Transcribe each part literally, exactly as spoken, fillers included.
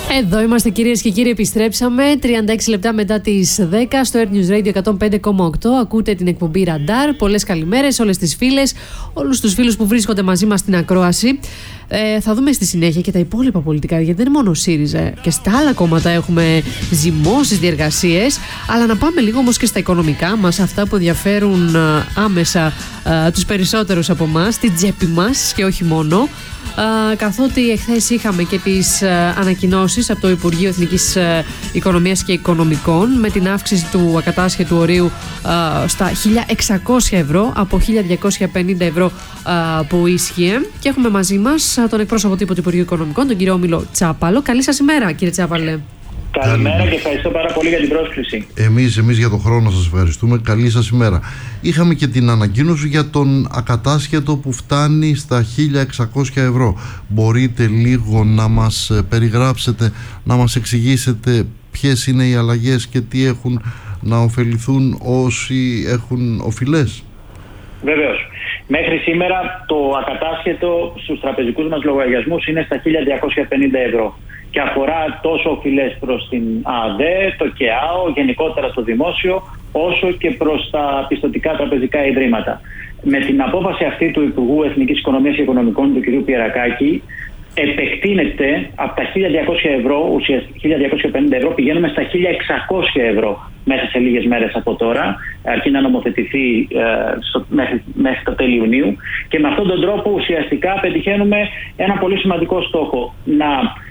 Εδώ είμαστε, κυρίες και κύριοι, επιστρέψαμε τριάντα έξι λεπτά μετά τις δέκα στο Air News Radio εκατόν πέντε κόμμα οκτώ. Ακούτε την εκπομπή Ραντάρ. Πολλές καλημέρες σε όλες τις φίλες, όλους τους φίλους που βρίσκονται μαζί μας στην ακρόαση. Ε, θα δούμε στη συνέχεια και τα υπόλοιπα πολιτικά, γιατί δεν είναι μόνο ο ΣΥΡΙΖΑ. Και στα άλλα κόμματα έχουμε ζυμώσεις, διεργασίες. Αλλά να πάμε λίγο όμως και στα οικονομικά μας, αυτά που ενδιαφέρουν α, άμεσα α, τους περισσότερους από εμάς, στην τσέπη μας και όχι μόνο. Uh, καθότι εχθές είχαμε και τις uh, ανακοινώσεις από το Υπουργείο Εθνικής uh, Οικονομίας και Οικονομικών με την αύξηση του ακατάσχετου ορίου uh, στα χίλια εξακόσια ευρώ από χίλια διακόσια πενήντα ευρώ uh, που ίσχυε, και έχουμε μαζί μας uh, τον εκπρόσωπο τύπου του Υπουργείου Οικονομικών, τον κύριο Όμιλο Τσάπαλο. Καλή σας ημέρα, κύριε Τσάπαλε. Καλημέρα και ευχαριστώ πάρα πολύ για την πρόσκληση. Εμείς, εμείς για τον χρόνο σας ευχαριστούμε. Καλή σας ημέρα. Είχαμε και την ανακοίνωση για τον ακατάσχετο που φτάνει στα χίλια εξακόσια ευρώ. Μπορείτε λίγο να μας περιγράψετε, να μας εξηγήσετε ποιες είναι οι αλλαγές και τι έχουν να ωφεληθούν όσοι έχουν οφειλές? Βεβαίως. Μέχρι σήμερα το ακατάσχετο στους τραπεζικούς μας λογαριασμούς είναι στα χίλια διακόσια πενήντα ευρώ και αφορά τόσο οφειλές προς την ΑΔΕ, το ΚΕΑΟ, γενικότερα το δημόσιο, όσο και προς τα πιστωτικά τραπεζικά ιδρύματα. Με την απόφαση αυτή του Υπουργού Εθνικής Οικονομίας και Οικονομικών, του κ. Πιερακάκη, επεκτείνεται από τα χίλια διακόσια ευρώ, ουσιαστικά χίλια διακόσια πενήντα ευρώ, πηγαίνουμε στα χίλια εξακόσια ευρώ μέσα σε λίγες μέρες από τώρα, αρκεί να νομοθετηθεί ε, στο, μέχρι, μέχρι το τέλη Ιουνίου, και με αυτόν τον τρόπο ουσιαστικά πετυχαίνουμε ένα πολύ σημαντικό στόχο, να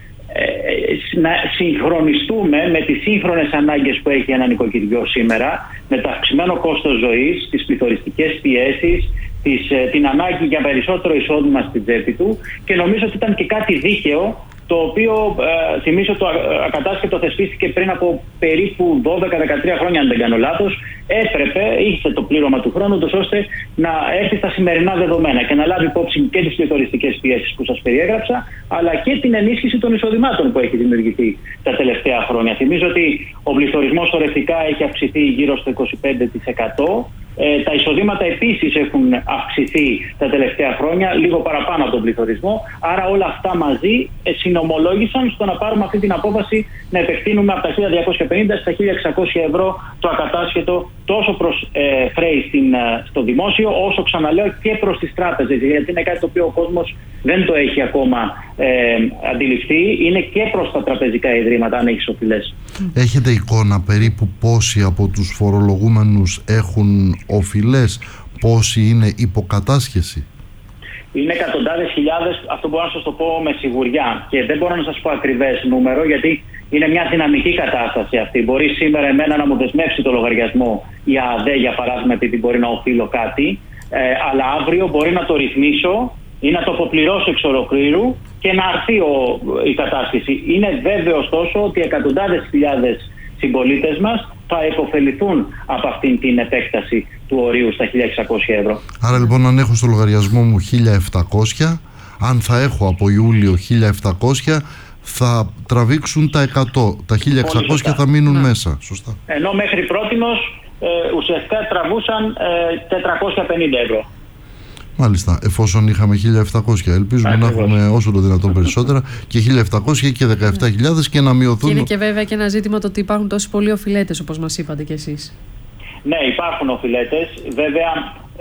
να συγχρονιστούμε με τις σύγχρονες ανάγκες που έχει ένα νοικοκυριό σήμερα, με το αυξημένο κόστος ζωής, τις πληθωριστικές πιέσεις, τις, την ανάγκη για περισσότερο εισόδημα στην τσέπη του, και νομίζω ότι ήταν και κάτι δίκαιο, το οποίο ε, θυμίζω το ακατάσχετο θεσπίστηκε πριν από περίπου δώδεκα με δεκατρία χρόνια, αν δεν κάνω λάθος. Έπρεπε, είχε το πλήρωμα του χρόνου, ώστε να έρθει στα σημερινά δεδομένα και να λάβει υπόψη και τις πληθωριστικές πιέσεις που σας περιέγραψα, αλλά και την ενίσχυση των εισοδημάτων που έχει δημιουργηθεί τα τελευταία χρόνια. Θυμίζω ότι ο πληθωρισμός ορευτικά έχει αυξηθεί γύρω στο είκοσι πέντε τοις εκατό. Ε, τα εισοδήματα επίσης έχουν αυξηθεί τα τελευταία χρόνια, λίγο παραπάνω από τον πληθωρισμό. Άρα όλα αυτά μαζί ε, συνομολόγησαν στο να πάρουμε αυτή την απόφαση να επεκτείνουμε από τα χίλια διακόσια πενήντα στα χίλια εξακόσια ευρώ το ακατάσχετο, τόσο προς ε, χρέη στην, ε, στο δημόσιο, όσο, ξαναλέω, και προς τις τράπεζες. Γιατί είναι κάτι το οποίο ο κόσμος δεν το έχει ακόμα ε, αντιληφθεί. Είναι και προς τα τραπεζικά ιδρύματα, αν έχει οφειλές. Έχετε εικόνα περίπου πόσοι από τους φορολογούμενους έχουν οφειλές, πόσοι είναι υποκατάσχεση? Είναι εκατοντάδες χιλιάδες, αυτό μπορώ να σας το πω με σιγουριά, και δεν μπορώ να σας πω ακριβές νούμερο, γιατί είναι μια δυναμική κατάσταση αυτή. Μπορεί σήμερα εμένα να μου δεσμεύσει το λογαριασμό η ΑΔΕ, για παράδειγμα, επειδή μπορεί να οφείλω κάτι, ε, αλλά αύριο μπορεί να το ρυθμίσω ή να το αποπληρώσω εξ ολοκλήρου και να αρθεί ο, η κατάσχεση. Είναι βέβαιο ωστόσο ότι εκατοντάδες χιλιάδες συμπολίτες μας θα υποφεληθούν από αυτήν την επέκταση του ορίου στα χίλια εξακόσια ευρώ. Άρα λοιπόν, αν έχω στο λογαριασμό μου χίλια επτακόσια, αν θα έχω από Ιούλιο χίλια επτακόσια, θα τραβήξουν τα εκατό. Τα χίλια εξακόσια θα μείνουν ναι. μέσα. Σωστά. Ενώ μέχρι πρότινος ε, ουσιαστικά τραβούσαν ε, τετρακόσια πενήντα ευρώ. Μάλιστα, εφόσον είχαμε χίλια επτακόσια, ελπίζουμε Ακριβώς. να έχουμε όσο το δυνατόν περισσότερα και χίλια επτακόσια και δεκαεπτά χιλιάδες και να μειωθούν. Και είναι και βέβαια και ένα ζήτημα το ότι υπάρχουν τόσοι πολλοί οφειλέτες, όπως μας είπατε κι εσείς. Ναι, υπάρχουν οφειλέτες. Βέβαια,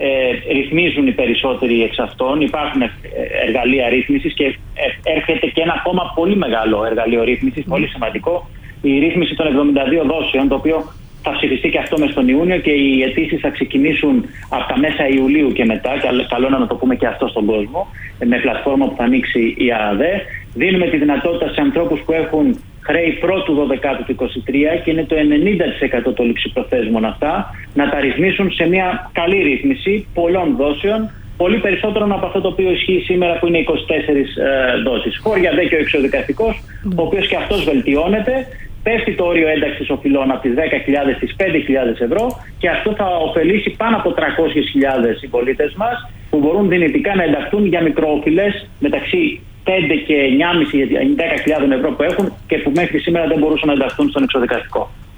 ε, ρυθμίζουν οι περισσότεροι εξ αυτών. Υπάρχουν εργαλεία ρύθμισης και έρχεται και ένα ακόμα πολύ μεγάλο εργαλείο ρύθμισης, mm. πολύ σημαντικό. Η ρύθμιση των εβδομήντα δύο δόσεων, το οποίο θα ψηφιστεί και αυτό μες τον Ιούνιο, και οι αιτήσεις θα ξεκινήσουν από τα μέσα Ιουλίου και μετά, και καλό να το πούμε και αυτό στον κόσμο, με πλατφόρμα που θα ανοίξει η ΑΔΕ. Δίνουμε τη δυνατότητα σε ανθρώπους που έχουν χρέη πρώτου δωδεκάτου του είκοσι τρία, και είναι το ενενήντα τοις εκατό των ληξιπροθέσμων αυτά, να τα ρυθμίσουν σε μια καλή ρύθμιση πολλών δόσεων, πολύ περισσότερων από αυτό το οποίο ισχύει σήμερα, που είναι είκοσι τέσσερις ε, δόσεις. Χώρια δε και ο εξωδικαστικός, mm. ο οποίος και αυτός βελτιώνεται. Πέφτει το όριο ένταξης οφειλών από τις δέκα χιλιάδες στις πέντε χιλιάδες ευρώ, και αυτό θα ωφελήσει πάνω από τριακόσιες χιλιάδες συμπολίτες μας, που μπορούν δυνητικά να ενταχθούν για μικροοφειλές μεταξύ πέντε και εννιά και δέκα χιλιάδες ευρώ που έχουν και που μέχρι σήμερα δεν μπορούσαν να ενταχθούν στον εξωδικαστικό.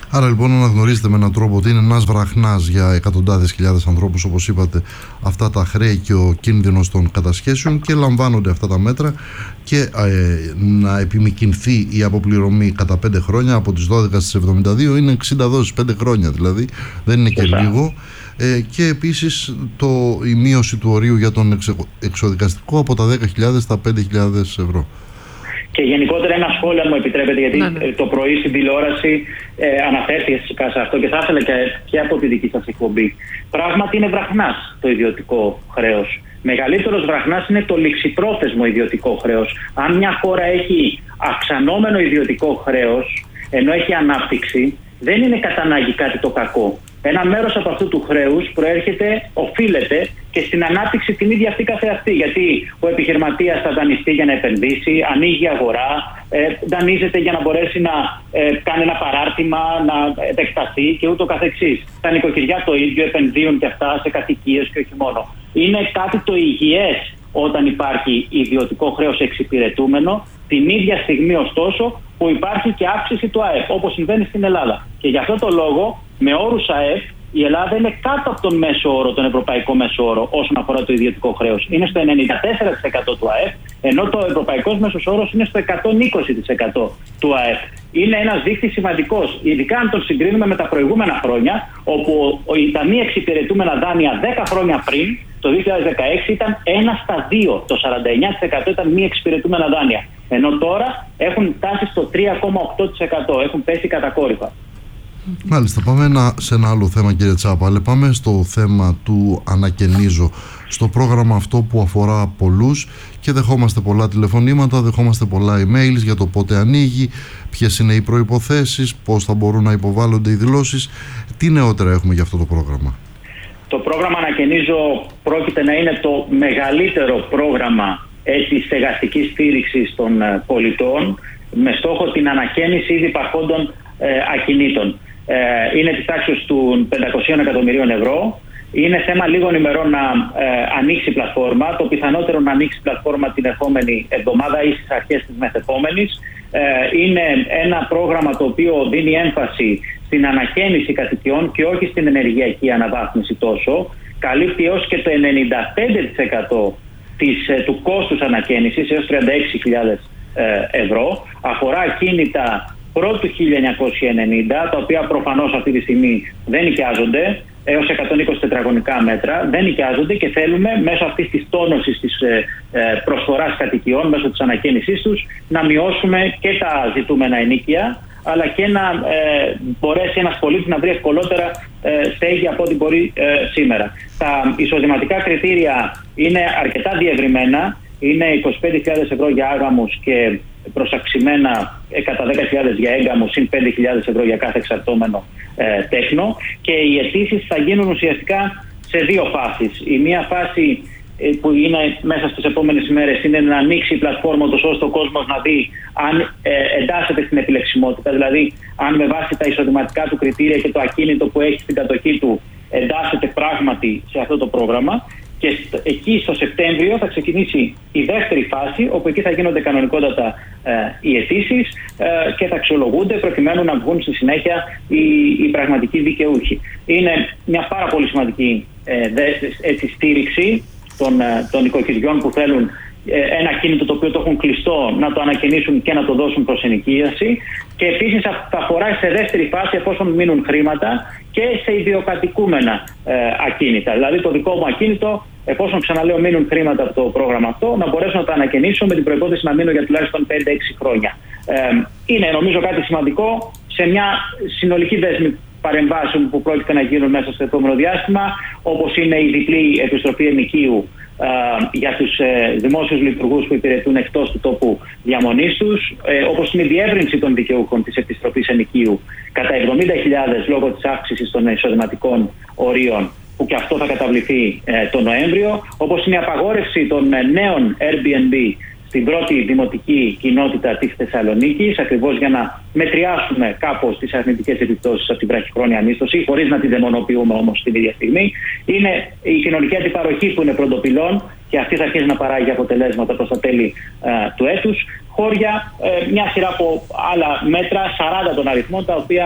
Άρα λοιπόν αναγνωρίζετε με έναν τρόπο ότι είναι ένας βραχνάς για εκατοντάδες χιλιάδες ανθρώπους, όπως είπατε, αυτά τα χρέη και ο κίνδυνος των κατασχέσεων, και λαμβάνονται αυτά τα μέτρα και ε, να επιμικρυνθεί η αποπληρωμή κατά πέντε χρόνια, από τις δώδεκα στις εβδομήντα δύο, είναι εξήντα δόσεις, πέντε χρόνια δηλαδή, δεν είναι και λίγο. Ε, και επίσης το, η μείωση του ορίου για τον εξε, εξοδικαστικό από τα δέκα χιλιάδες στα πέντε χιλιάδες ευρώ. Και γενικότερα ένα σχόλιο, αν μου επιτρέπετε, γιατί να, ναι. το πρωί στην τηλεόραση ε, αναφέρθηκε σε αυτό και θα ήθελα και, και από τη δική σας εκπομπή. Πράγματι είναι βραχνάς το ιδιωτικό χρέος. Μεγαλύτερος βραχνάς είναι το ληξιπρόθεσμο ιδιωτικό χρέος. Αν μια χώρα έχει αυξανόμενο ιδιωτικό χρέος, ενώ έχει ανάπτυξη, δεν είναι κατά ανάγκη κάτι το κακό. Ένα μέρος από αυτού του χρέους προέρχεται, οφείλεται και στην ανάπτυξη την ίδια αυτή καθεαυτή. Γιατί ο επιχειρηματίας θα δανειστεί για να επενδύσει, ανοίγει αγορά, ε, δανείζεται για να μπορέσει να ε, κάνει ένα παράρτημα, να επεκταθεί και ούτω καθεξής. Τα νοικοκυριά το ίδιο επενδύουν και αυτά σε κατοικίες και όχι μόνο. Είναι κάτι το υγιές όταν υπάρχει ιδιωτικό χρέος εξυπηρετούμενο, την ίδια στιγμή ωστόσο που υπάρχει και αύξηση του ΑΕΠ, όπως συμβαίνει στην Ελλάδα. Και γι' αυτό το λόγο, με όρους ΑΕΠ, η Ελλάδα είναι κάτω από τον μέσο όρο, τον ευρωπαϊκό μέσο όρο, όσον αφορά το ιδιωτικό χρέος. Είναι στο ενενήντα τέσσερα τοις εκατό του ΑΕΠ, ενώ το ευρωπαϊκός μέσος όρος είναι στο εκατόν είκοσι τοις εκατό του ΑΕΠ. Είναι ένας δείκτης σημαντικός, ειδικά αν τον συγκρίνουμε με τα προηγούμενα χρόνια, όπου τα μη εξυπηρετούμενα δάνεια δέκα χρόνια πριν, το δύο χιλιάδες δεκαέξι, ήταν ένα στα δύο. Το σαράντα εννέα τοις εκατό ήταν μη εξυπηρετούμενα δάνεια. Ενώ τώρα έχουν φτάσει στο τρία κόμμα οκτώ τοις εκατό. Έχουν πέσει κατακόρυφα. Μάλιστα, πάμε ένα, σε ένα άλλο θέμα, κύριε Τσάπαλε. Πάμε στο θέμα του ανακαινίζω. Στο πρόγραμμα αυτό που αφορά πολλούς, και δεχόμαστε πολλά τηλεφωνήματα, δεχόμαστε πολλά emails για το πότε ανοίγει, ποιες είναι οι προϋποθέσεις, πώς θα μπορούν να υποβάλλονται οι δηλώσεις. Τι νεότερα έχουμε για αυτό το πρόγραμμα? Το πρόγραμμα Ανακαινίζω πρόκειται να είναι το μεγαλύτερο πρόγραμμα έτσι στεγαστικής στήριξης των πολιτών, με στόχο την ανακαίνιση ήδη υπαρχόντων ε, ακινήτων. Ε, είναι της τάξης του πεντακόσια εκατομμυρίων ευρώ. Είναι θέμα λίγων ημερών να ε, ανοίξει η πλατφόρμα, το πιθανότερο να ανοίξει η πλατφόρμα την ερχόμενη εβδομάδα ή στις αρχές της μεθεπόμενης. Ε, είναι ένα πρόγραμμα το οποίο δίνει έμφαση στην ανακαίνιση κατοικιών και όχι στην ενεργειακή αναβάθμιση τόσο. Καλύπτει έως και το ενενήντα πέντε τοις εκατό της, ε, του κόστους ανακαίνισης, έως τριάντα έξι χιλιάδες ε, ευρώ. Αφορά ακίνητα πρώτου χίλια εννιακόσια ενενήντα, τα οποία προφανώς αυτή τη στιγμή δεν νοικιάζονται, έως εκατόν είκοσι τετραγωνικά μέτρα, δεν νοικιάζονται, και θέλουμε μέσω αυτής της τόνωσης της ε, ε, προσφοράς κατοικιών, μέσω της ανακαίνισής τους, να μειώσουμε και τα ζητούμενα ενοίκια, αλλά και να ε, μπορέσει ένας πολίτης να βρει ευκολότερα ε, στέγη από ό,τι μπορεί ε, σήμερα. Τα εισοδηματικά κριτήρια είναι αρκετά διευρυμένα. Είναι είκοσι πέντε χιλιάδες ευρώ για άγαμους και προσαξιμένα κατά δέκα χιλιάδες για έγκαμους, συν πέντε χιλιάδες ευρώ για κάθε εξαρτώμενο ε, τέκνο. Και οι αιτήσεις θα γίνουν ουσιαστικά σε δύο φάσεις. Η μία φάση ε, που είναι μέσα στις επόμενες ημέρες είναι να ανοίξει η πλατφόρμα ώστε ο κόσμος να δει αν ε, εντάσσεται στην επιλεξιμότητα, δηλαδή αν με βάση τα εισοδηματικά του κριτήρια και το ακίνητο που έχει στην κατοχή του εντάσσεται πράγματι σε αυτό το πρόγραμμα. Και εκεί στο Σεπτέμβριο θα ξεκινήσει η δεύτερη φάση, όπου εκεί θα γίνονται κανονικότατα ε, οι αιτήσεις ε, και θα αξιολογούνται προκειμένου να βγουν στη συνέχεια οι, οι πραγματικοί δικαιούχοι. Είναι μια πάρα πολύ σημαντική ε, δε, έτσι, στήριξη των, ε, των οικοκυριών που θέλουν ε, ένα κίνητο το οποίο το έχουν κλειστό να το ανακαινήσουν και να το δώσουν προς ενοικίαση. Και επίσης θα αφορά σε δεύτερη φάση, εφόσον μείνουν χρήματα, και σε ιδιοκατοικούμενα ε, ακίνητα. Δηλαδή το δικό μου ακίνητο, εφόσον ξαναλέω μείνουν χρήματα από το πρόγραμμα αυτό, να μπορέσω να το ανακαινήσω με την προϋπόθεση να μείνω για τουλάχιστον πέντε έξι χρόνια. Ε, είναι νομίζω κάτι σημαντικό σε μια συνολική δέσμη παρεμβάσεων που πρόκειται να γίνουν μέσα στο επόμενο διάστημα, όπως είναι η διπλή επιστροφή ενοικίου ε, για τους ε, δημόσιους λειτουργούς που υπηρετούν εκτός του τόπου διαμονής τους, ε, όπως είναι η διεύρυνση των δικαιούχων της επιστροφής ενοικίου κατά εβδομήντα χιλιάδες λόγω της αύξησης των εισοδηματικών ορίων, που και αυτό θα καταβληθεί ε, το Νοέμβριο, όπως είναι η απαγόρευση των ε, νέων Airbnb στην πρώτη δημοτική κοινότητα της Θεσσαλονίκης, ακριβώς για να μετριάσουμε κάπως τις αρνητικές επιπτώσεις από την βραχυχρόνια μίσθωση, χωρίς να την δαιμονοποιούμε όμως την ίδια στιγμή. Είναι η κοινωνική αντιπαροχή που είναι πρωτοπυλών και αυτή θα αρχίσει να παράγει αποτελέσματα προς τα τέλη ε, του έτους. Χώρια, ε, μια σειρά από άλλα μέτρα, σαράντα των αριθμών, τα οποία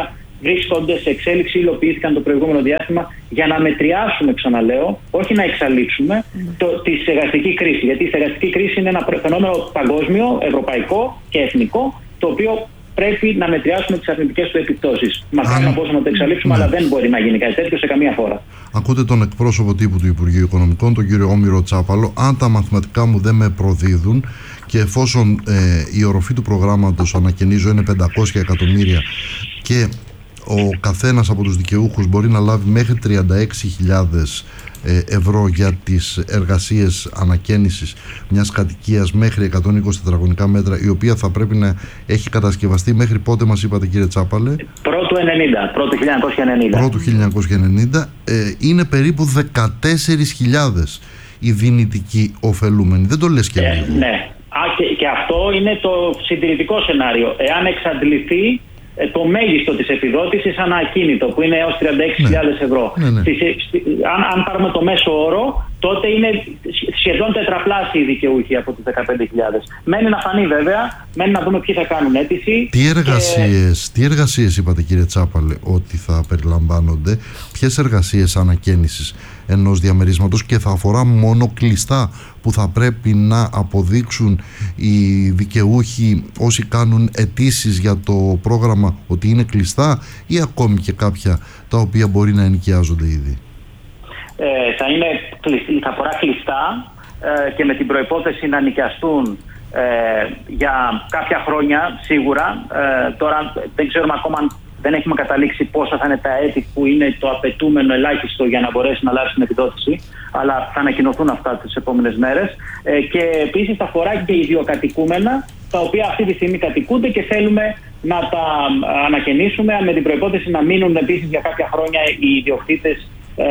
βρίσκονται σε εξέλιξη, υλοποιήθηκαν το προηγούμενο διάστημα για να μετριάσουμε, ξαναλέω, όχι να εξαλείψουμε το, τη στεγαστική κρίση. Γιατί η στεγαστική κρίση είναι ένα φαινόμενο παγκόσμιο, ευρωπαϊκό και εθνικό, το οποίο πρέπει να μετριάσουμε τις αρνητικές του επιπτώσεις. Μακάρι να μπορούμε να το εξαλείψουμε, ναι. αλλά δεν μπορεί να γίνει κάτι τέτοιο σε καμία χώρα. Ακούτε τον εκπρόσωπο τύπου του Υπουργείου Οικονομικών, τον κύριο Όμηρο Τσάπαλο. Αν τα μαθηματικά μου δεν με προδίδουν και εφόσον ε, η οροφή του προγράμματος, ανακαινίζω, είναι πεντακόσια εκατομμύρια και ο καθένας από τους δικαιούχους μπορεί να λάβει μέχρι τριάντα έξι χιλιάδες ευρώ για τις εργασίες ανακαίνησης μιας κατοικίας μέχρι εκατόν είκοσι τετραγωνικά μέτρα, η οποία θα πρέπει να έχει κατασκευαστεί μέχρι πότε μας είπατε, κύριε Τσάπαλε? Πρώτου ενενήντα, πρώτου χίλια εννιακόσια ενενήντα. Πρώτου χίλια εννιακόσια ενενήντα. Ε, είναι περίπου δεκατέσσερις χιλιάδες οι δυνητικοί ωφελούμενοι. Δεν το λες και ε, λίγο? Ναι. Α, και, και αυτό είναι το συντηρητικό σενάριο. Εάν εξαντληθεί το μέγιστο της επιδότησης ανά ακίνητο, που είναι έως τριάντα έξι χιλιάδες ναι. ευρώ. Ναι, ναι. Στη, στη, αν, αν πάρουμε το μέσο όρο, τότε είναι σχεδόν τετραπλάσιοι οι δικαιούχοι από τις δεκαπέντε χιλιάδες. Μένει να φανεί βέβαια, μένει να δούμε ποιοι θα κάνουν αίτηση. Τι εργασίες, και... τι εργασίες είπατε, κύριε Τσάπαλε, ότι θα περιλαμβάνονται, ποιες εργασίες ανακαίνησης ενός διαμερίσματος, και θα αφορά μόνο κλειστά που θα πρέπει να αποδείξουν οι δικαιούχοι όσοι κάνουν αιτήσεις για το πρόγραμμα ότι είναι κλειστά, ή ακόμη και κάποια τα οποία μπορεί να ενοικιάζονται ήδη? Ε, θα, είναι, θα αφορά κλειστά ε, και με την προϋπόθεση να νοικιαστούν ε, για κάποια χρόνια σίγουρα. Ε, τώρα δεν ξέρουμε ακόμα, δεν έχουμε καταλήξει πόσα θα είναι τα έτη που είναι το απαιτούμενο ελάχιστο για να μπορέσει να λάβει την επιδότηση, αλλά θα ανακοινωθούν αυτά τις επόμενες μέρες. Ε, και επίσης θα αφορά και ιδιοκατοικούμενα, τα οποία αυτή τη στιγμή κατοικούνται και θέλουμε να τα ανακαινήσουμε με την προϋπόθεση να μείνουν επίσης για κάποια χρόνια οι ιδιοκτήτες,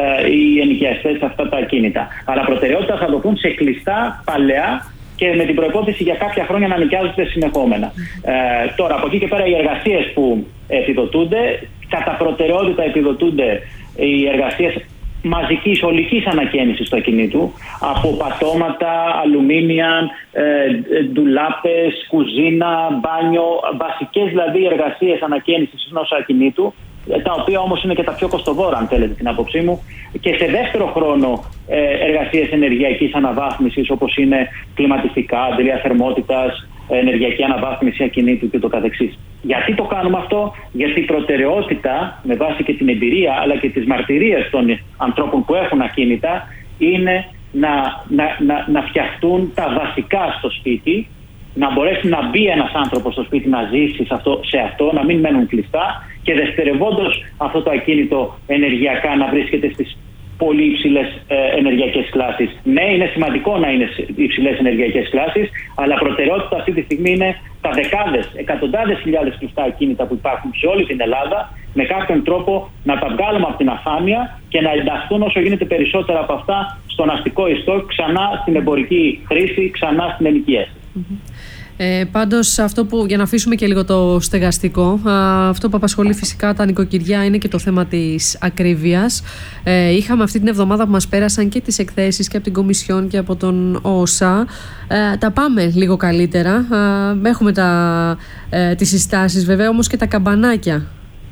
οι ενοικιαστές σε αυτά τα ακίνητα. Αλλά προτεραιότητα θα δοθούν σε κλειστά, παλαιά και με την προϋπόθεση για κάποια χρόνια να νοικιάζονται συνεχόμενα. Ε, τώρα, από εκεί και πέρα, οι εργασίες που επιδοτούνται, κατά προτεραιότητα επιδοτούνται οι εργασίες μαζικής ολικής ανακαίνησης του ακινήτου, από πατώματα, αλουμίνια, ε, ντουλάπες, κουζίνα, μπάνιο, βασικές δηλαδή εργασίες ανακαίνησης ενός ακινήτου, τα οποία όμως είναι και τα πιο κοστοβόρα, αν θέλετε την άποψή μου, και σε δεύτερο χρόνο ε, εργασίες ενεργειακής αναβάθμισης, όπως είναι κλιματιστικά, αντιλία θερμότητας, ενεργειακή αναβάθμιση ακινήτου και το καθεξής. Γιατί το κάνουμε αυτό? Γιατί η προτεραιότητα, με βάση και την εμπειρία αλλά και τις μαρτυρίες των ανθρώπων που έχουν ακίνητα, είναι να, να, να, να φτιαχτούν τα βασικά στο σπίτι, να μπορέσει να μπει ένας άνθρωπος στο σπίτι, να ζήσει σε αυτό, σε αυτό, να μην μένουν κλειστά, και δευτερευόντως αυτό το ακίνητο ενεργειακά να βρίσκεται στις πολύ υψηλές ε, ενεργειακές κλάσεις. Ναι, είναι σημαντικό να είναι υψηλές ενεργειακές κλάσεις, αλλά προτεραιότητα αυτή τη στιγμή είναι τα δεκάδες, εκατοντάδες χιλιάδες κλειστά ακίνητα που υπάρχουν σε όλη την Ελλάδα, με κάποιον τρόπο να τα βγάλουμε από την αφάνεια και να ενταχθούν όσο γίνεται περισσότερα από αυτά στον αστικό ιστό, ξανά στην εμπορική χρήση, ξανά στην ενοικίαση. Mm-hmm. Ε, πάντως, αυτό που, για να αφήσουμε και λίγο το στεγαστικό, α, αυτό που απασχολεί φυσικά τα νοικοκυριά είναι και το θέμα της ακρίβειας. Ε, είχαμε αυτή την εβδομάδα που μας πέρασαν και τις εκθέσεις και από την Κομισιόν και από τον ΩΣΑ. Ε, τα πάμε λίγο καλύτερα. Α, έχουμε τα, ε, τις συστάσεις βέβαια, όμως και τα καμπανάκια.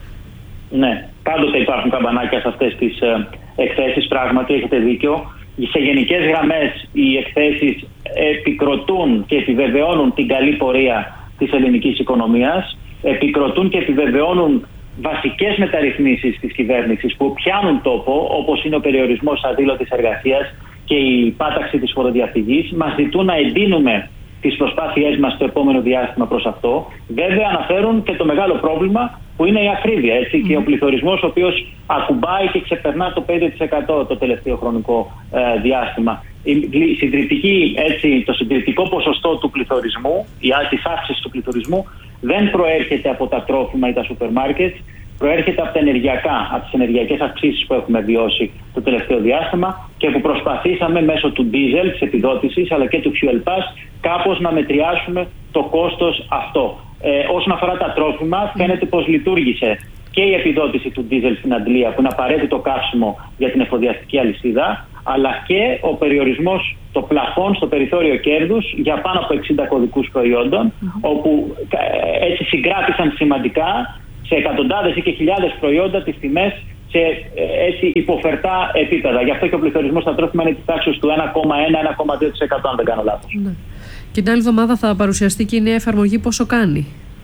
Ναι, πάντοτε υπάρχουν καμπανάκια σε αυτές τις ε, εκθέσεις, πράγματι έχετε δίκιο. Σε γενικές γραμμές οι εκθέσεις επικροτούν και επιβεβαιώνουν την καλή πορεία της ελληνικής οικονομίας, επικροτούν και επιβεβαιώνουν βασικές μεταρρυθμίσεις της κυβέρνησης που πιάνουν τόπο, όπως είναι ο περιορισμός αδήλωτης εργασίας και η πάταξη της φοροδιαφυγής. Μας ζητούν να εντείνουμε τις προσπάθειές μας στο επόμενο διάστημα προς αυτό. Βέβαια αναφέρουν και το μεγάλο πρόβλημα που είναι η ακρίβεια, έτσι, mm. και ο πληθωρισμός, ο οποίος ακουμπάει και ξεπερνά το πέντε τοις εκατό το τελευταίο χρονικό ε, διάστημα. Η, η συντριπτική, έτσι, το συντριπτικό ποσοστό του πληθωρισμού, η της αύξησης του πληθωρισμού, δεν προέρχεται από τα τρόφιμα ή τα σούπερ μάρκετ, προέρχεται από τα ενεργειακά, από τις ενεργειακές αυξήσεις που έχουμε βιώσει το τελευταίο διάστημα και που προσπαθήσαμε μέσω του diesel, της επιδότησης, αλλά και του fuel pass, κάπως να μετριάσουμε το κόστος αυτό. Ε, όσον αφορά τα τρόφιμα, φαίνεται πως λειτουργήσε και η επιδότηση του diesel στην Αντλία, που είναι απαραίτητο καύσιμο για την εφοδιαστική αλυσίδα, αλλά και ο περιορισμός, το πλαφόν στο περιθώριο κέρδους για πάνω από εξήντα κωδικούς προϊόντων, mm-hmm. όπου έτσι συγκράτησαν σημαντικά σε εκατοντάδες ή και χιλιάδες προϊόντα τις τιμές σε έτσι υποφερτά επίπεδα. Γι' αυτό και ο πληθωρισμός στα τρόφιμα είναι της τάξης του ένα κόμμα ένα με ένα κόμμα δύο τοις εκατό, αν δεν κάνω λάθος. Ναι. Και την άλλη εβδομάδα θα παρουσιαστεί και η νέα εφαρμογή. Πόσο κάνει?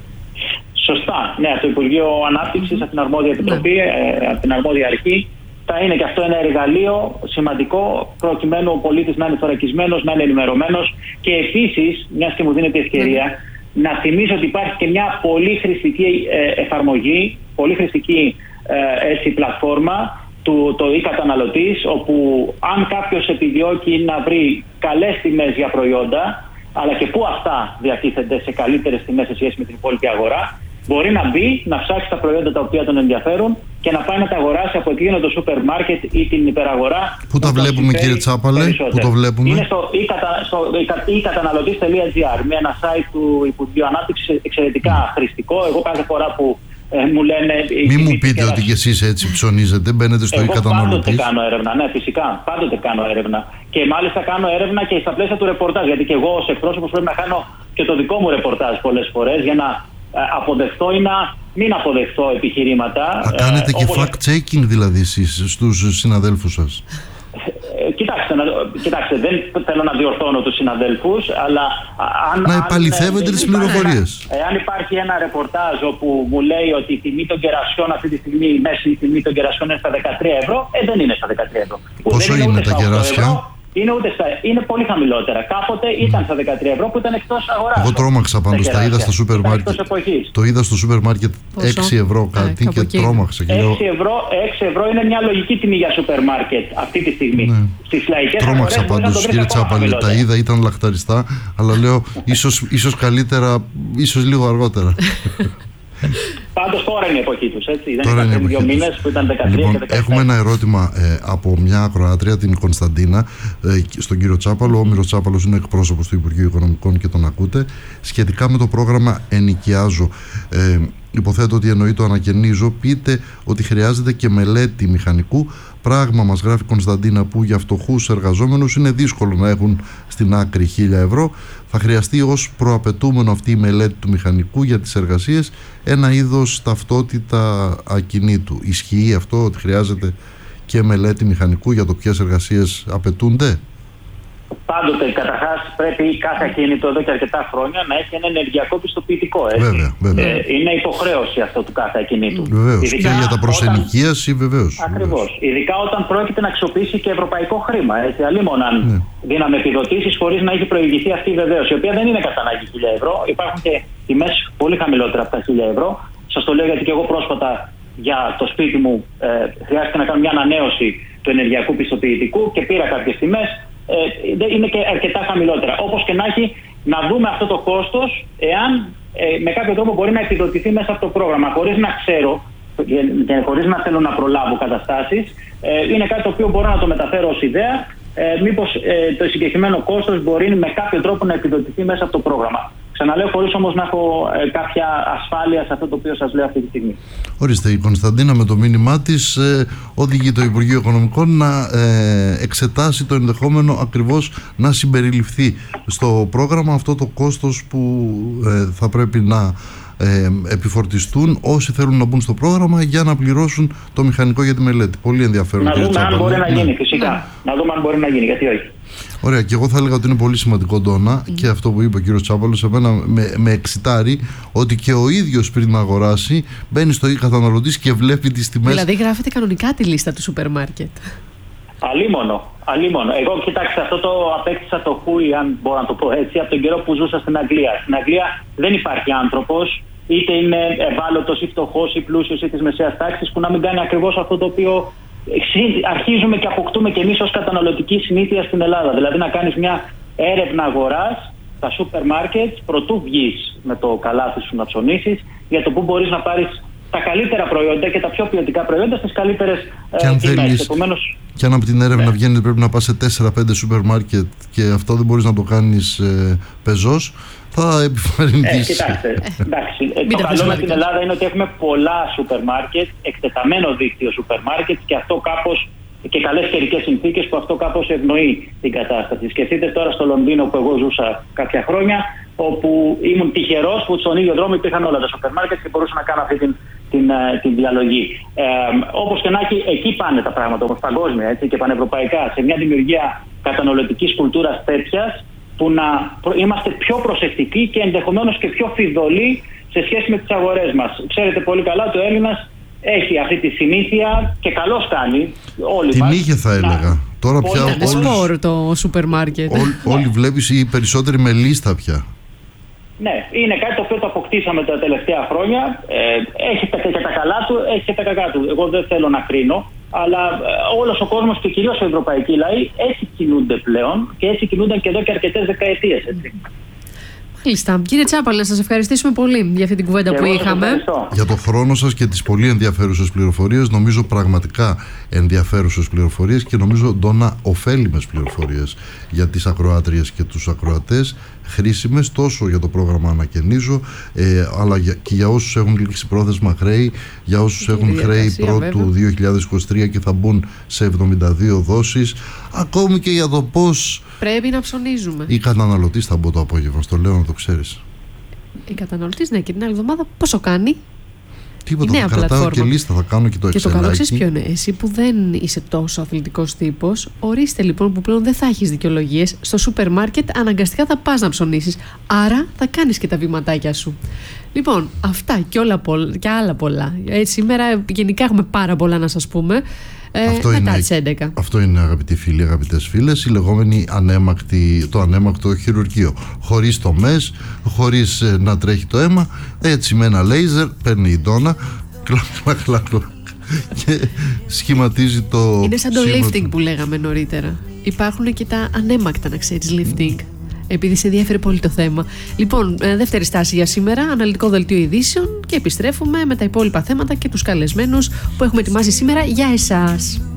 Σωστά. Ναι, το Υπουργείο Ανάπτυξης, από την αρμόδια επιτροπή, ναι. ε, από την αρμόδια αρχή, θα είναι και αυτό ένα εργαλείο σημαντικό προκειμένου ο πολίτης να είναι θωρακισμένος, να είναι ενημερωμένος και επίσης, μιας και μου δίνεται η ευκαιρία, ναι. να θυμίσω ότι υπάρχει και μια πολύ χρηστική ε, εφαρμογή, πολύ χρηστική ε, έτσι, πλατφόρμα του το e-καταναλωτής, όπου αν κάποιος επιδιώκει να βρει καλές τιμές για προϊόντα, αλλά και πού αυτά διατίθενται σε καλύτερες τιμές σε σχέση με την υπόλοιπη αγορά, μπορεί να μπει, να ψάξει τα προϊόντα τα οποία τον ενδιαφέρουν και να πάει να τα αγοράσει από εκείνο το σούπερ μάρκετ ή την υπεραγορά. Πού τα βλέπουμε, κύριε Τσάπαλε? Πού το βλέπουμε? Είναι στο e καταναλωτής τελεία gr, με ένα site του Υπουργείου Ανάπτυξης εξαιρετικά χρηστικό. Εγώ κάθε φορά που ε, μου λένε. Μην μου πείτε ότι κι εσείς έτσι ψωνίζετε, μπαίνετε στο e-καταναλωτής. Πάντοτε κάνω έρευνα, ναι, φυσικά. Πάντοτε κάνω έρευνα. Και μάλιστα κάνω έρευνα και στα πλαίσια του ρεπορτάζ. Γιατί και εγώ ως εκπρόσωπος πρέπει να κάνω και το δικό μου ρεπορτάζ πολλές φορές για να αποδεχτώ ή να μην αποδεχτώ επιχειρήματα. Α, κάνετε ε, και όπως... fact-checking δηλαδή εσείς στους συναδέλφους σας? Ε, κοιτάξτε, να, κοιτάξτε, δεν θέλω να διορθώνω τους συναδέλφους, αλλά αν... Να επαληθεύετε τις πληροφορίες. Εάν υπάρχει ένα ρεπορτάζ όπου μου λέει ότι η τιμή των κερασιών αυτή τη στιγμή, η μέση τιμή των κερασιών είναι στα δεκατρία ευρώ, ε, δεν είναι στα δεκατρία ευρώ. Πόσο είναι, είναι τα κεράσια? Είναι, ούτε στα, είναι πολύ χαμηλότερα. Κάποτε ήταν στα δεκατρία ευρώ που ήταν εκτός αγοράς. Εγώ τρόμαξα πάντως, τα είδα στο σούπερ μάρκετ. Το είδα στο σούπερ μάρκετ έξι ευρώ κάτι ε, και εκεί. Τρόμαξα. Και έξι, ευρώ, έξι ευρώ είναι μια λογική τιμή για σούπερ μάρκετ αυτή τη στιγμή. Ναι. Στις λαϊκές τρόμαξα πάντως, κύριε Τσάπαλε. Τα είδα, ήταν λαχταριστά, αλλά λέω ίσως, ίσως καλύτερα, ίσως λίγο αργότερα. Πάντως τώρα είναι η εποχή τους, έτσι. Δεν ήταν πριν δύο μήνες που ήταν δεκατρία λοιπόν, και δεκατέσσερα. Έχουμε ένα ερώτημα ε, από μια ακροάτρια, την Κωνσταντίνα, ε, στον κύριο Τσάπαλο. Ο Όμηρος Τσάπαλος είναι εκπρόσωπος του Υπουργείου Οικονομικών και τον ακούτε. Σχετικά με το πρόγραμμα Ενοικιάζω, ε, υποθέτω ότι εννοεί το ανακαινίζω. Πείτε ότι χρειάζεται και μελέτη μηχανικού. Πράγμα, μας γράφει η Κωνσταντίνα, που για φτωχούς εργαζόμενους είναι δύσκολο να έχουν στην άκρη χίλια ευρώ. Θα χρειαστεί ως προαπαιτούμενο αυτή η μελέτη του μηχανικού για τις εργασίες ένα είδος ταυτότητα ακινήτου. Ισχύει αυτό ότι χρειάζεται και μελέτη μηχανικού για το ποιες εργασίες απαιτούνται? Πάντοτε, καταρχάς, πρέπει κάθε ακίνητο εδώ και αρκετά χρόνια να έχει ένα ενεργειακό πιστοποιητικό. Έτσι. Βέβαια, βέβαια. Ε, είναι υποχρέωση αυτό του κάθε ακινήτου. Βεβαίως. Και για τα προσενοικίαση, βεβαίως. Ακριβώς. Ειδικά όταν πρόκειται να αξιοποιήσει και ευρωπαϊκό χρήμα. Έτσι. Αλλήμον αν ναι. δίναμε επιδοτήσεις χωρίς να έχει προηγηθεί αυτή η βεβαίωση, η οποία δεν είναι κατά ανάγκη χίλια ευρώ. Υπάρχουν και τιμές πολύ χαμηλότερα από τα χίλια ευρώ. Σας το λέω γιατί και εγώ πρόσφατα για το σπίτι μου ε, χρειάστηκε να κάνω μια ανανέωση του ενεργειακού πιστοποιητικού και πήρα κάποιες τιμές. Ε, είναι και αρκετά χαμηλότερα. Όπως και να έχει, να δούμε αυτό το κόστος, εάν ε, με κάποιο τρόπο μπορεί να επιδοτηθεί μέσα από το πρόγραμμα, χωρίς να ξέρω και, και χωρίς να θέλω να προλάβω καταστάσεις. Ε, είναι κάτι το οποίο μπορώ να το μεταφέρω ως ιδέα. Ε, μήπως ε, το συγκεκριμένο κόστος μπορεί με κάποιο τρόπο να επιδοτηθεί μέσα από το πρόγραμμα. Ξαναλέω, χωρίς όμως να έχω ε, κάποια ασφάλεια σε αυτό το οποίο σας λέω αυτή τη στιγμή. Ορίστε, η Κωνσταντίνα με το μήνυμά της ε, οδηγεί το Υπουργείο Οικονομικών να ε, εξετάσει το ενδεχόμενο ακριβώς να συμπεριληφθεί στο πρόγραμμα αυτό το κόστος που ε, θα πρέπει να ε, επιφορτιστούν όσοι θέλουν να μπουν στο πρόγραμμα για να πληρώσουν το μηχανικό για τη μελέτη. Πολύ ενδιαφέρον. Να δούμε αν μπορεί να γίνει, φυσικά. Να δούμε αν μπορεί να γίνει, γιατί όχι. Ωραία, και εγώ θα έλεγα ότι είναι πολύ σημαντικό, Ντόνα, mm. και αυτό που είπε ο κύριος Τσάπαλος, εμένα με, με εξητάρει ότι και ο ίδιος πριν να αγοράσει μπαίνει στο e-καταναλωτής και βλέπει τις τιμές. Δηλαδή γράφεται κανονικά τη λίστα του σούπερ μάρκετ. Αλίμονο, αλίμονο. Εγώ, κοιτάξτε, αυτό το απέκτησα το χούι, αν μπορώ να το πω έτσι, από τον καιρό που ζούσα στην Αγγλία. Στην Αγγλία δεν υπάρχει άνθρωπος, είτε είναι ευάλωτος ή φτωχός ή πλούσιος ή της μεσαίας τάξης, που να μην κάνει ακριβώς αυτό το οποίο αρχίζουμε και αποκτούμε και εμείς ως καταναλωτική συνήθεια στην Ελλάδα. Δηλαδή να κάνεις μια έρευνα αγοράς στα σούπερ μάρκετ προτού βγεις με το καλάθι σου να ψωνίσεις, για το που μπορείς να πάρεις τα καλύτερα προϊόντα και τα πιο ποιοτικά προϊόντα στις καλύτερες ε, τιμές. Επομένως, και αν από την έρευνα ναι. βγαίνει πρέπει να πας σε τέσσερα πέντε σούπερ μάρκετ και αυτό δεν μπορείς να το κάνεις ε, πεζός, θα επιφαρυνθείς. Ε, κοιτάξτε, εντάξει, το καλό με την Ελλάδα είναι ότι έχουμε πολλά σούπερ μάρκετ, εκτεταμένο δίκτυο σούπερ μάρκετ και αυτό κάπως, και καλές καιρικές συνθήκες που αυτό κάπως ευνοεί την κατάσταση. Σκεφτείτε τώρα στο Λονδίνο που εγώ ζούσα κάποια χρόνια, όπου ήμουν τυχερός που στον ίδιο δρόμο υπήρχαν όλα τα σούπερ μάρκετ και μπορούσα να κάνω αυτή την, την, την διαλογή. Ε, όπως και να έχει, εκεί πάνε τα πράγματα όμως παγκόσμια, έτσι, και πανευρωπαϊκά, σε μια δημιουργία καταναλωτικής κουλτούρας τέτοιας, που να είμαστε πιο προσεκτικοί και ενδεχομένως και πιο φιδωλοί σε σχέση με τις αγορές μας. Ξέρετε πολύ καλά ότι ο Έλληνας έχει αυτή τη συνήθεια και καλώς κάνει. Όλοι την μας, είχε, θα έλεγα. Να... Τώρα πια είναι σπορ το σούπερ μάρκετ. Όλοι βλέπεις, οι περισσότεροι με λίστα πια. Ναι, είναι κάτι το οποίο το αποκτήσαμε τα τελευταία χρόνια. Ε, έχει τα, και τα καλά του, έχει και τα κακά του. Εγώ δεν θέλω να κρίνω, αλλά ε, όλος ο κόσμος και κυρίως οι ευρωπαϊκοί λαοί έτσι κινούνται πλέον και έτσι κινούνταν και εδώ και αρκετές δεκαετίες. Έτσι. Μάλιστα. Κύριε Τσάπαλα, να σας ευχαριστήσουμε πολύ για αυτή την κουβέντα και που είχαμε. Για το χρόνο σας και τις πολύ ενδιαφέρουσες πληροφορίες. Νομίζω πραγματικά ενδιαφέρουσες πληροφορίες και νομίζω, Ντόνα, ωφέλιμες πληροφορίες για τις ακροάτριες και τους ακροατές. Χρήσιμες τόσο για το πρόγραμμα Ανακαινίζω, ε, αλλά για, και για όσους έχουν λήξει πρόθεσμα χρέη, για όσους έχουν χρέη πρώτου δύο χιλιάδες είκοσι τρία και θα μπουν σε εβδομήντα δύο δόσεις, ακόμη και για το πώς πρέπει να ψωνίζουμε. Η καταναλωτής θα μπω το απόγευμα, στο λέω να το ξέρεις. Η καταναλωτής, ναι, και την άλλη εβδομάδα πόσο κάνει? Τίποτα, θα κρατάω πλατφόρμα. Και λίστα, θα κάνω και το εξελάκι. Και το καλό ξέρεις ποιο είναι? Εσύ που δεν είσαι τόσο αθλητικός τύπος, ορίστε λοιπόν που πλέον δεν θα έχεις δικαιολογίες. Στο σούπερ μάρκετ αναγκαστικά θα πας να ψωνίσεις. Άρα θα κάνεις και τα βηματάκια σου. Λοιπόν, αυτά και, όλα, και άλλα πολλά. Έτσι, σήμερα γενικά έχουμε πάρα πολλά να σας πούμε. Ε, αυτό, μετά είναι, τις έντεκα. Αυτό είναι, αγαπητοί φίλοι, αγαπητές φίλες, η λεγόμενη ανέμακτη, το ανέμακτο χειρουργείο. Χωρίς τομές, χωρίς ε, να τρέχει το αίμα, έτσι με ένα λέιζερ παίρνει η Ντόνα, κλακ, κλακ, κλακ, και σχηματίζει το. Είναι σαν το σήμα lifting του. που λέγαμε νωρίτερα. Υπάρχουν και τα ανέμακτα, να ξέρεις, lifting. Επειδή σε ενδιαφέρει πολύ το θέμα. Λοιπόν, δεύτερη στάση για σήμερα, αναλυτικό δελτίο ειδήσεων και επιστρέφουμε με τα υπόλοιπα θέματα και τους καλεσμένους που έχουμε ετοιμάσει σήμερα για εσάς.